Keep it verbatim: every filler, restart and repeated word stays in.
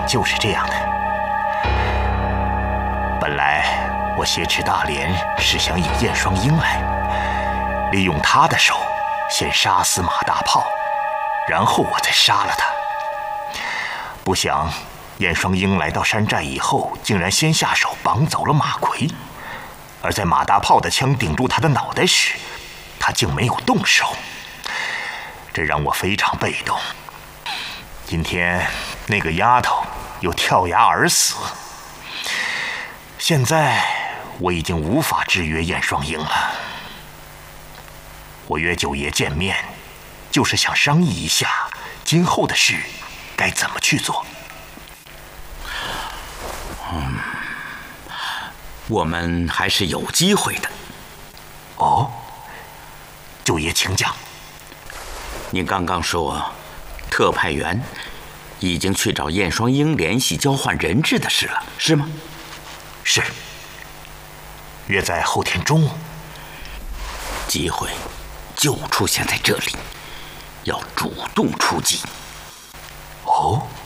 就是这样的。本来我挟持大连是想引燕双鹰来，利用他的手先杀死马大炮，然后我再杀了他。不想燕双鹰来到山寨以后，竟然先下手绑走了马奎，而在马大炮的枪顶住他的脑袋时，他竟没有动手，这让我非常被动。今天那个丫头又跳崖而死，现在我已经无法制约燕双鹰了。我约九爷见面，就是想商议一下今后的事该怎么去做。 嗯，我们还是有机会的。 哦，九爷请讲。 您刚刚说，特派员已经去找燕双鹰联系交换人质的事了，是吗？ 是。约在后天中午。 机会就出现在这里，要主动出击。 哦。